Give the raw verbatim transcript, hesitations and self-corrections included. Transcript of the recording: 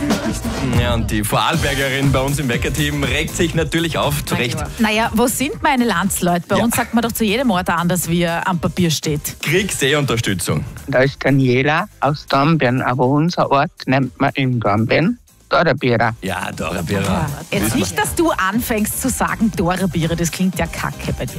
Ja, und die Vorarlbergerin bei uns im Wecker-Team regt sich natürlich auf, zu Recht. Naja, wo sind meine Landsleute? Bei Ja. uns sagt man doch zu jedem Ort anders, wie er am Papier steht. Kriegseeunterstützung. Da ist Daniela aus Dornbirn, aber unser Ort nennt man in Dornbirn Dorabira. Ja, Dora Bira. Jetzt nicht, dass du anfängst zu sagen Dora Biere, das klingt ja kacke bei dir.